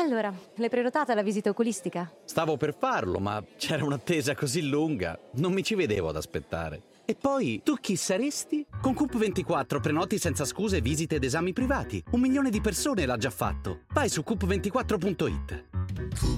Allora, l'hai prenotata la visita oculistica? Stavo per farlo, ma c'era un'attesa così lunga. Non mi ci vedevo ad aspettare. E poi, tu chi saresti? Con Coop24 prenoti senza scuse visite ed esami privati. 1 milione di persone l'ha già fatto. Vai su coop24.it.